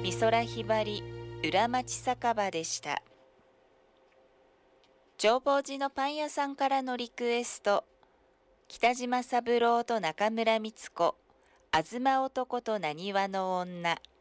美空ひばり裏町酒場でした。浄法寺のパン屋さんからのリクエスト、北島三郎と中村光子、東男と浪速の女。